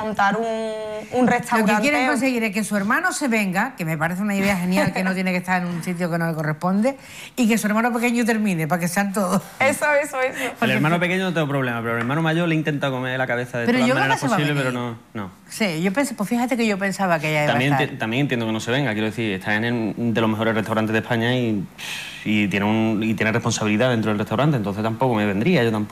montar un restaurante. Lo que quieren conseguir es que su hermano se venga, que me parece una idea genial, que no tiene que estar en un sitio que no le corresponde, y que su hermano pequeño termine, para que sean todos. Eso. El hermano pequeño no tengo problema, pero el hermano mayor le intenta comer la cabeza de todas las maneras posibles, pero no. Sí, yo pensé, pues fíjate que yo pensaba que ella iba a estar. También entiendo que no se venga, quiero decir, está en de los mejores restaurantes de España y tiene responsabilidad dentro del restaurante, entonces tampoco me vendría, yo tampoco.